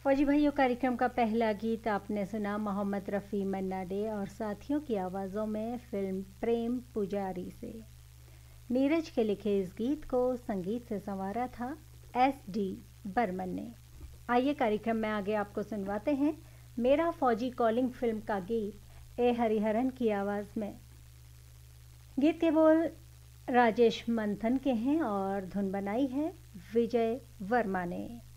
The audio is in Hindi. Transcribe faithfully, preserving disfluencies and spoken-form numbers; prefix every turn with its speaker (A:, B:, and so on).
A: फौजी भाइयों कार्यक्रम का पहला गीत आपने सुना मोहम्मद रफ़ी, मन्ना डे और साथियों की आवाज़ों में फिल्म प्रेम पुजारी से। नीरज के लिखे इस गीत को संगीत से संवारा था एस डी बर्मन ने। आइए कार्यक्रम में आगे आपको सुनवाते हैं मेरा फौजी कॉलिंग फिल्म का गीत ए हरिहरन की आवाज़ में। गीत के बोल राजेश मंथन के हैं और धुन बनाई है विजय वर्मा ने।